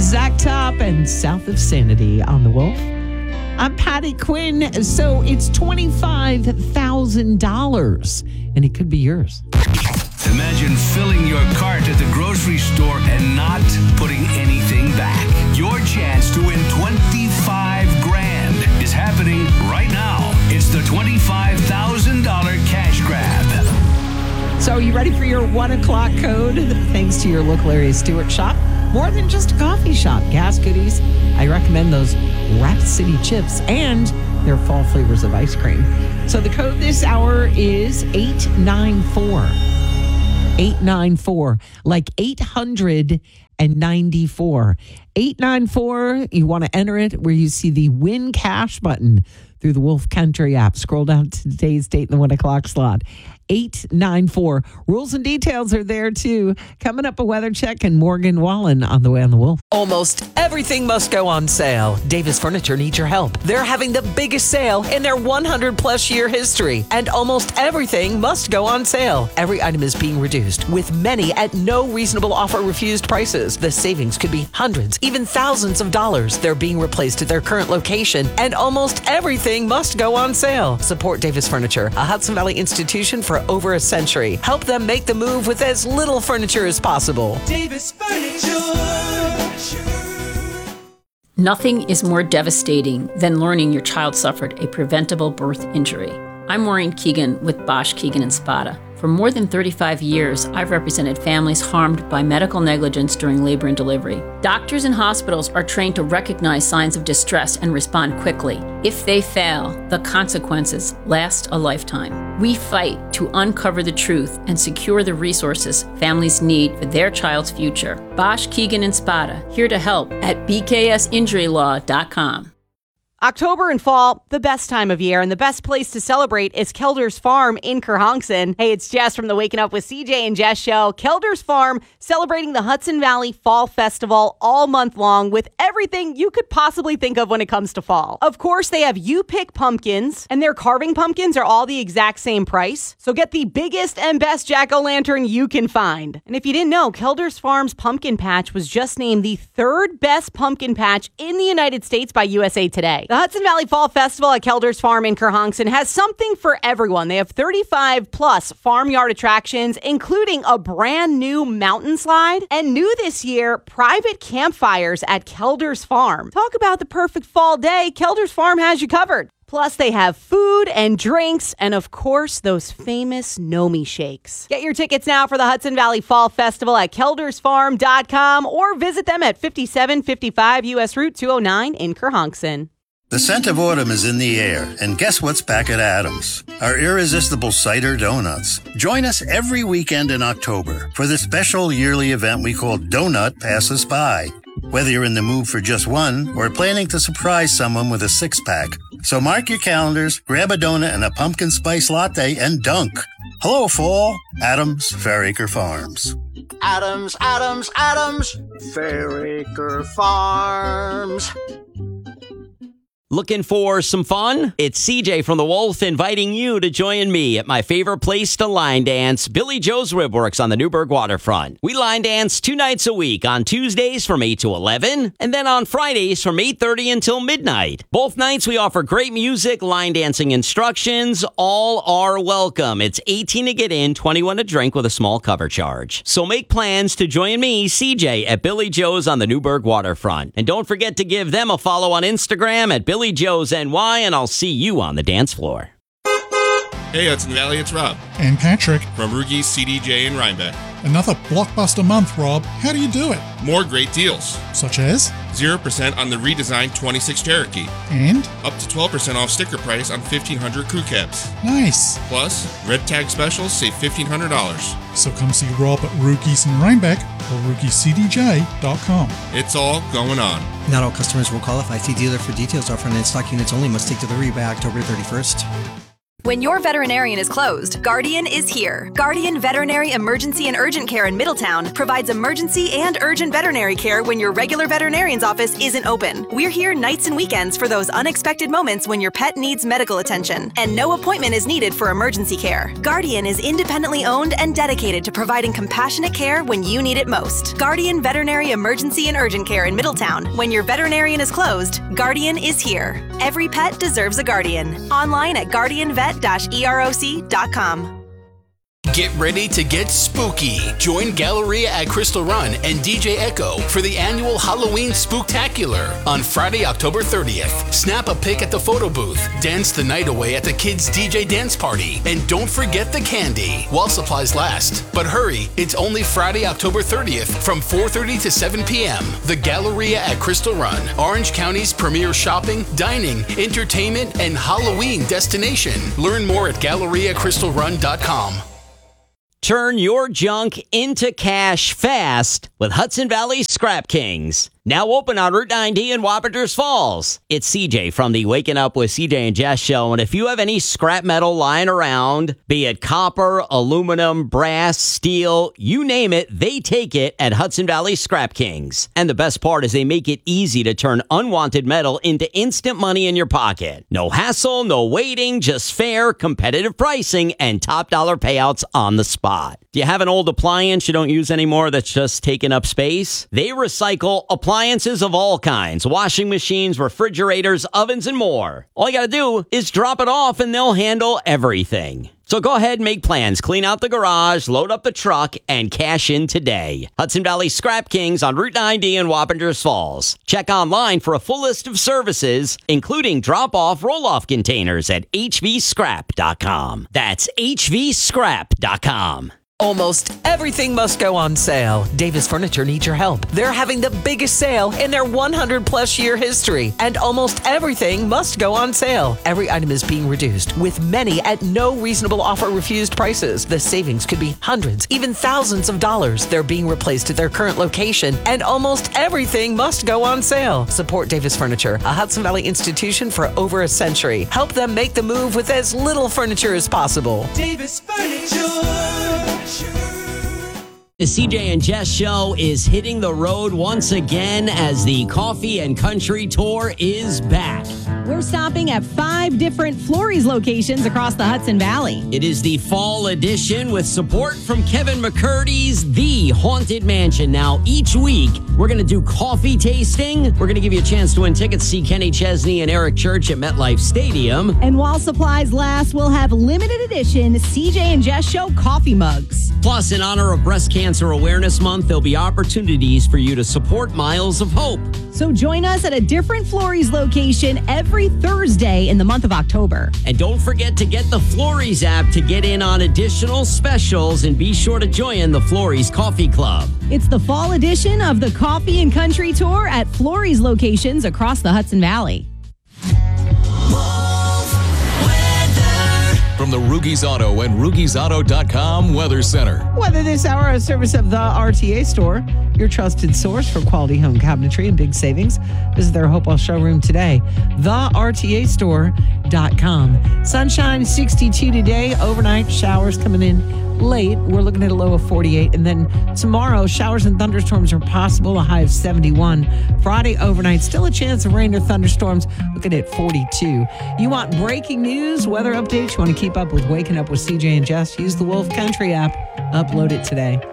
Zach Top and South of Sanity on The Wolf. I'm Patty Quinn. So it's $25,000 and it could be yours. Imagine filling your cart at the grocery store and not putting anything back. Your chance to win $25,000 is happening right now. It's the $25,000 cash grab. So are you ready for your 1 o'clock code? Thanks to your local area Stewart shop. More than just a coffee shop. Gas goodies. I recommend those Rapid City chips and their fall flavors of ice cream. So the code this hour is 894. 894, like 894. 894, you want to enter it where you see the Win Cash button through the Wolf Country app. Scroll down to today's date in the 1 o'clock slot. 894. Rules and details are there too. Coming up, a weather check and Morgan Wallen on the way on the Wolf. Almost everything must go on sale. Davis Furniture needs your help. They're having the biggest sale in their 100-plus year history, and almost everything must go on sale. Every item is being reduced, with many at no reasonable offer refused prices. The savings could be hundreds, even thousands of dollars. They're being replaced at their current location, and almost everything must go on sale. Support Davis Furniture, a Hudson Valley institution for over a century. Help them make the move with as little furniture as possible. Davis Furniture. Nothing is more devastating than learning your child suffered a preventable birth injury. I'm Maureen Keegan with Bosch, Keegan & Spada. For more than 35 years, I've represented families harmed by medical negligence during labor and delivery. Doctors and hospitals are trained to recognize signs of distress and respond quickly. If they fail, the consequences last a lifetime. We fight to uncover the truth and secure the resources families need for their child's future. Bosch, Keegan & Spada, here to help at bksinjurylaw.com. October and fall, the best time of year, and the best place to celebrate is Kelder's Farm in Kerhonkson. Hey, it's Jess from the Waking Up with CJ and Jess show. Kelder's Farm celebrating the Hudson Valley Fall Festival all month long with everything you could possibly think of when it comes to fall. Of course, they have You Pick pumpkins, and their carving pumpkins are all the exact same price. So get the biggest and best jack-o'-lantern you can find. And if you didn't know, Kelder's Farm's pumpkin patch was just named the 3rd best pumpkin patch in the United States by USA Today. The Hudson Valley Fall Festival at Kelder's Farm in Kerhonkson has something for everyone. They have 35 plus farmyard attractions, including a brand new mountain slide, and new this year, private campfires at Kelder's Farm. Talk about the perfect fall day. Kelder's Farm has you covered. Plus, they have food and drinks, and of course, those famous Nomi shakes. Get your tickets now for the Hudson Valley Fall Festival at keldersfarm.com or visit them at 5755 U.S. Route 209 in Kerhonkson. The scent of autumn is in the air, and guess what's back at Adams? Our irresistible cider donuts. Join us every weekend in October for the special yearly event we call Donut Pass Us By. Whether you're in the mood for just one or planning to surprise someone with a 6-pack. So mark your calendars, grab a donut and a pumpkin spice latte, and dunk. Hello, fall. Adams Fairacre Farms. Adams, Fairacre Farms. Looking for some fun? It's CJ from The Wolf inviting you to join me at my favorite place to line dance, Billy Joe's Ribworks on the Newburgh waterfront. We line dance 2 nights a week, on Tuesdays from 8 to 11, and then on Fridays from 8:30 until midnight. Both nights we offer great music, line dancing instructions, all are welcome. It's 18 to get in, 21 to drink with a small cover charge. So make plans to join me, CJ, at Billy Joe's on the Newburgh waterfront. And don't forget to give them a follow on Instagram at Billy Joe's NY, and I'll see you on the dance floor. Hey, Hudson Valley, it's Rob. And Patrick. From Rugies, CDJ, and Rhinebeck. Another blockbuster month, Rob. How do you do it? More great deals. Such as? 0% on the redesigned 26 Cherokee. And? Up to 12% off sticker price on 1,500 crew cabs. Nice. Plus, red tag specials save $1,500. So come see Rob at Rugies in Rhinebeck or RugiesCDJ.com. It's all going on. Not all customers will qualify. See dealer for details. Offer on in-stock units only. Must take delivery by October 31st. When your veterinarian is closed, Guardian is here. Guardian Veterinary Emergency and Urgent Care in Middletown provides emergency and urgent veterinary care when your regular veterinarian's office isn't open. We're here nights and weekends for those unexpected moments when your pet needs medical attention, and no appointment is needed for emergency care. Guardian is independently owned and dedicated to providing compassionate care when you need it most. Guardian Veterinary Emergency and Urgent Care in Middletown. When your veterinarian is closed, Guardian is here. Every pet deserves a guardian. Online at guardianvet.eroc.com. Get ready to get spooky. Join Galleria at Crystal Run and DJ Echo for the annual Halloween Spooktacular on Friday, October 30th. Snap a pic at the photo booth, dance the night away at the kids' DJ dance party, and don't forget the candy while supplies last. But hurry, it's only Friday, October 30th from 4:30 to 7 p.m. The Galleria at Crystal Run, Orange County's premier shopping, dining, entertainment, and Halloween destination. Learn more at GalleriaCrystalRun.com. Turn your junk into cash fast with Hudson Valley Scrap Kings. Now open on Route 90 in Wappingers Falls. It's CJ from the Waking Up with CJ and Jess show. And if you have any scrap metal lying around, be it copper, aluminum, brass, steel, you name it, they take it at Hudson Valley Scrap Kings. And the best part is they make it easy to turn unwanted metal into instant money in your pocket. No hassle, no waiting, just fair, competitive pricing, and top dollar payouts on the spot. Do you have an old appliance you don't use anymore that's just taking up space? They recycle appliances of all kinds, washing machines, refrigerators, ovens, and more. All you got to do is drop it off and they'll handle everything. So go ahead and make plans. Clean out the garage, load up the truck, and cash in today. Hudson Valley Scrap Kings on Route 90 in Wappingers Falls. Check online for a full list of services, including drop-off roll-off containers at hvscrap.com. That's hvscrap.com. Almost everything must go on sale. Davis Furniture needs your help. They're having the biggest sale in their 100-plus year history, and almost everything must go on sale. Every item is being reduced, with many at no reasonable offer refused prices. The savings could be hundreds, even thousands of dollars. They're being replaced at their current location, and almost everything must go on sale. Support Davis Furniture, a Hudson Valley institution for over a century. Help them make the move with as little furniture as possible. Davis Furniture. The CJ and Jess show is hitting the road once again as the Coffee and Country Tour is back. We're stopping at 5 different Florrie's locations across the Hudson Valley. It is the fall edition with support from Kevin McCurdy's The Haunted Mansion. Now, each week, we're going to do coffee tasting. We're going to give you a chance to win tickets to see Kenny Chesney and Eric Church at MetLife Stadium. And while supplies last, we'll have limited edition CJ and Jess show coffee mugs. Plus, in honor of Breast Cancer Awareness Month, there'll be opportunities for you to support Miles of Hope. So join us at a different Florrie's location every Thursday in the month of October. And don't forget to get the Florrie's app to get in on additional specials, and be sure to join the Florrie's Coffee Club. It's the fall edition of the Coffee and Country Tour at Florrie's locations across the Hudson Valley. From the Rugies Auto and RugiesAuto.com Weather Center. Weather this hour, a service of the RTA Store, your trusted source for quality home cabinetry and big savings. Visit their Hopewell showroom today, thertastore.com. Sunshine 62 today, overnight showers coming in late. We're looking at a low of 48. And then tomorrow, showers and thunderstorms are possible, a high of 71. Friday overnight, still a chance of rain or thunderstorms, looking at 42. You want breaking news, weather updates? You want to keep up with Waking Up with CJ and Jess? Use the Wolf Country app. Upload it today.